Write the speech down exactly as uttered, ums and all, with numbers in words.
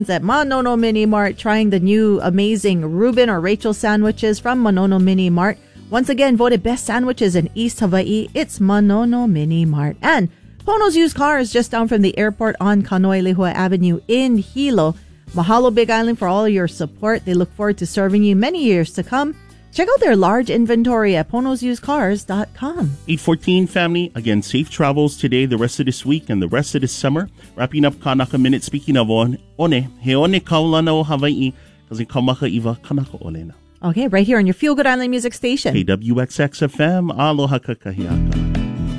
At Manono Mini Mart, trying the new amazing Reuben or Rachel sandwiches from Manono Mini Mart. Once again, voted best sandwiches in East Hawaii. It's Manono Mini Mart. And Pono's Used Cars, just down from the airport on Kaho'olihua Avenue in Hilo. Mahalo, Big Island, for all your support. They look forward to serving you many years to come. Check out their large inventory at ponos used cars dot com. eight fourteen, family. Again, safe travels today, the rest of this week, and the rest of this summer. Wrapping up Kanaka Minute. Speaking of on, one, he one kaula na o Hawaii, kasi kamaka iwa kanaka ole na. Okay, right here on your Feel Good Island Music Station. K W X X F M, aloha kakahiaka.